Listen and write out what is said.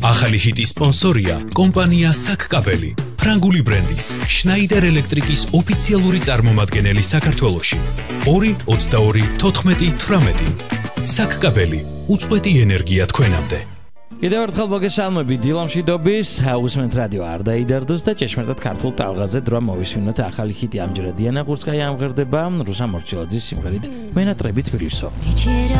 ახალი ჰიტის სპონსორია კომპანია საკკაბელი, ფრანგული ბრენდის შნაიდერ ელექტრიკის ოფიციალური წარმომადგენელი საქართველოში. 2-22-14-18 საკკაბელი, უწყვეტი ენერგია თქვენამდე. კიდევ ერთხელ მოგესალმებით დილამშვიდობის უსმენთ რადიო არდაიდარდოს და ჭეშმარიტად ქართულ ტალღაზე დრო მოვისმინოთ ახალი ჰიტი ამჯერად დიანა ყურსკაია ამღერდება რუსა მორჩილაძის სიმღერით მენატრებით ვილისო.